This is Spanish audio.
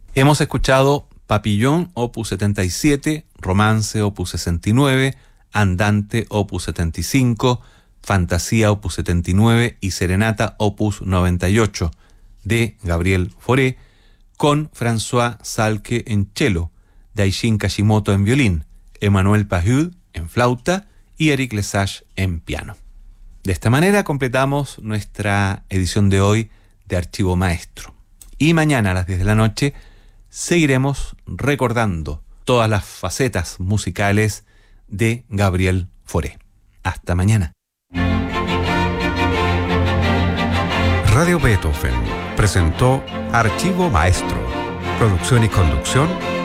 Hemos escuchado Papillón, opus 77, Romance, opus 69, Andante, opus 75, Fantasía, opus 79 y Serenata, opus 98, de Gabriel Fauré, con François Salque en cello, Daishin Kashimoto en violín, Emmanuel Pahud en flauta y Eric Lesage en piano. De esta manera completamos nuestra edición de hoy de Archivo Maestro. Y mañana a las 10 de la noche seguiremos recordando todas las facetas musicales de Gabriel Fauré. Hasta mañana. Radio Beethoven presentó Archivo Maestro. Producción y conducción,